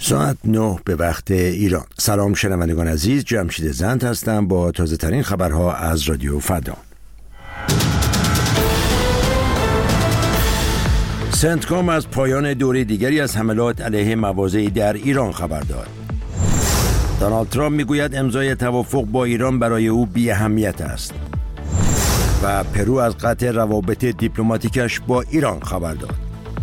ساعت 9 به وقت ایران. سلام شنوندگان عزیز، جمشید زند هستم با تازه ترین خبرها از رادیو فردا. سنتکام از پایان دوره دیگری از حملات علیه مواضعی در ایران خبر داد. دونالد ترامپ میگوید امضای توافق با ایران برای او بی اهمیت است. و پرو از قطع روابط دیپلماتیکش با ایران خبر داد.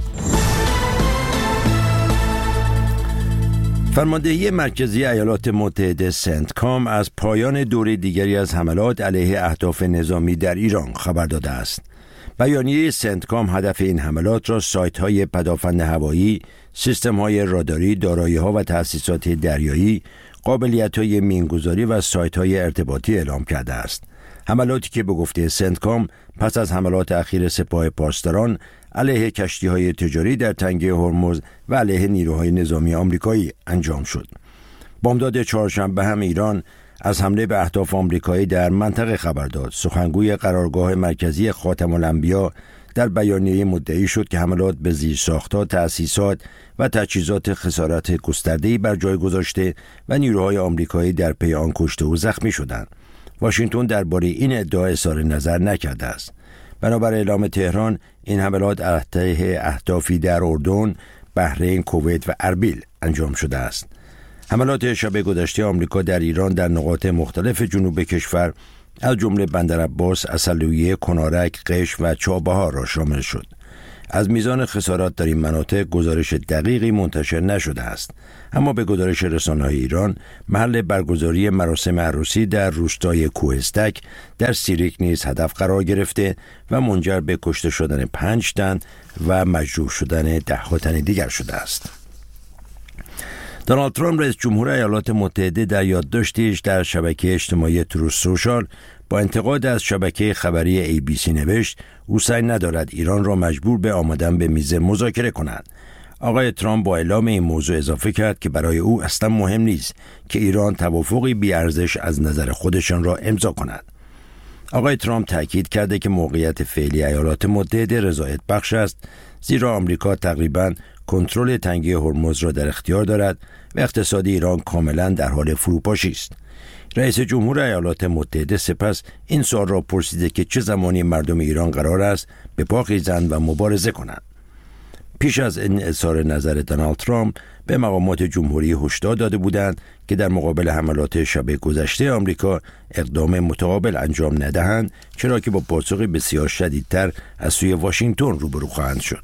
فرماندهی مرکزی ایالات متحده سنتکام از پایان دوره دیگری از حملات علیه اهداف نظامی در ایران خبر داده است. بیانیه سنتکام هدف این حملات را سایت‌های پدافند هوایی، سیستم‌های راداری، دارایی‌ها و تأسیسات دریایی، قابلیت‌های مینگذاری و سایت‌های ارتباطی اعلام کرده است. حملاتی که به گفته سنتکام پس از حملات اخیر سپاه پاسداران علیه کشتی‌های تجاری در تنگه هرمز و علیه نیروهای نظامی آمریکایی انجام شد. بامداد چهارشنبه هم ایران از حمله به اهداف آمریکایی در منطقه خبر داد. سخنگوی قرارگاه مرکزی خاتم الانبیا در بیانیه مدعی شد که حملات به زیرساخت‌ها، تأسیسات و تجهیزات خسارت گسترده‌ای بر جای گذاشته و نیروهای آمریکایی در پی آن کشته و زخمی شدند. واشنگتن درباره این ادعا اظهار نظر نکرده است. بنابر اعلام تهران، این حملات علیه اهدافی در اردن، بحرین، کویت و اربیل انجام شده است. حملات شب گذشته آمریکا در ایران در نقاط مختلف جنوب کشور از جمله بندرعباس، عسلویه، کنارک، قشم و چابهار را شامل شد. از میزان خسارات در این مناطق گزارش دقیقی منتشر نشده است، اما به گزارش رسانه‌های ایران محل برگزاری مراسم عروسی در روستای کوهستک در سیریک نیز هدف قرار گرفته و منجر به کشته شدن 5 تن و مجروح شدن 10 تن دیگر شده است. دونالد ترامپ رئیس جمهور ایالات متحده در یادداشتیش در شبکه اجتماعی تروث سوشال با انتقاد از شبکه خبری ABC نوشت او سعی ندارد ایران را مجبور به آمدن به میز مذاکره کند. آقای ترامپ با اعلام این موضوع اضافه کرد که برای او اصلا مهم نیست که ایران توافقی بی‌ارزش از نظر خودشان را امضا کند. آقای ترامپ تاکید کرده که موقعیت فعلی ایالات متحده رضایت بخش است، زیرا آمریکا تقریباً کنترل تنگه هرمز را در اختیار دارد و اقتصاد ایران کاملاً در حال فروپاشی است. رئیس جمهور ایالات متحده سپس این سوال را پرسیده که چه زمانی مردم ایران قرار است به پا خیزند و مبارزه کنند. پیش از این اظهار نظر دونالد ترامپ به مقامات جمهوری هشدار داده بودند که در مقابل حملات شب گذشته آمریکا اقدام متقابل انجام ندهند، چرا که با پاسخی بسیار شدیدتر از سوی واشنگتن روبرو خواهند شد.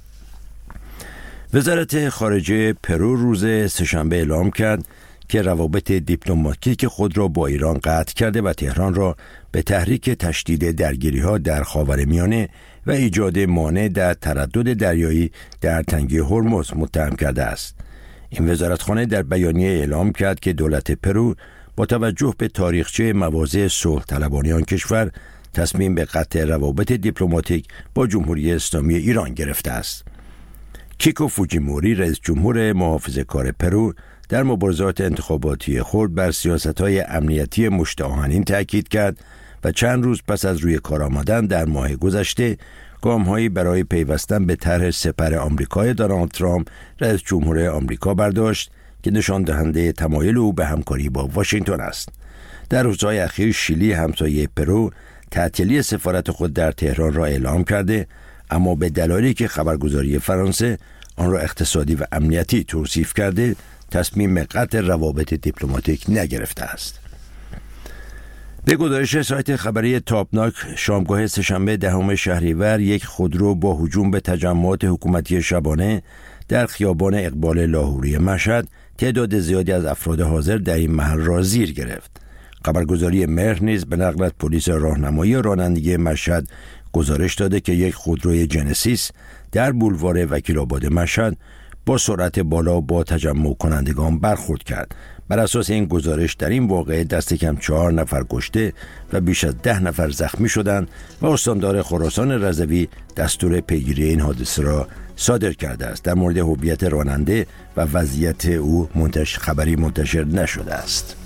وزارت خارجه پرو روز سه‌شنبه اعلام کرد که روابط دیپلماتیک خود را با ایران قطع کرده و تهران را به تحریک تشدید درگیری‌ها در خاورمیانه و ایجاد مانع در تردد دریایی در تنگه هرمز متهم کرده است. این وزارتخانه در بیانیه اعلام کرد که دولت پرو با توجه به تاریخچه مواضع صلح طلبانه آن کشور تصمیم به قطع روابط دیپلماتیک با جمهوری اسلامی ایران گرفته است. کیکو فوجیموری رئیس جمهور محافظه‌کار پرو در مبارزات انتخاباتی خود بر سیاست‌های امنیتی مشت آهنین تأکید کرد و چند روز پس از روی کار آمدن در ماه گذشته گام‌هایی برای پیوستن به طرح سپر آمریکای دونالد ترامپ رئیس جمهور آمریکا برداشت که نشان دهنده تمایل او به همکاری با واشنگتن است. در روزهای اخیر شیلی همسایه پرو تعطیلی سفارت خود در تهران را اعلام کرده، اما به دلایلی که خبرگزاری فرانسه آن را اقتصادی و امنیتی توصیف کرده تصمیم قطع روابط دیپلماتیک نگرفته است. به گزارش سایت خبری تاپناک شامگاه سه‌شنبه 10 شهریور یک خودرو با هجوم به تجمعات حکومتی شبانه در خیابان اقبال لاهوری مشهد تعداد زیادی از افراد حاضر در این محل را زیر گرفت. خبرگزاری مهر نیز به نقل از پلیس راهنمایی رانندگی مشهد گزارش داده که یک خودروی جنسیس در بولوار وکیل‌آباد مشهد با سرعت بالا با تجمع کنندگان برخورد کرد. بر اساس این گزارش در این واقعه دست کم 4 نفر کشته و بیش از 10 نفر زخمی شدند و استاندار خراسان رضوی دستور پیگیری این حادثه را صادر کرده است. در مورد هویت راننده و وضعیت او خبری منتشر نشده است.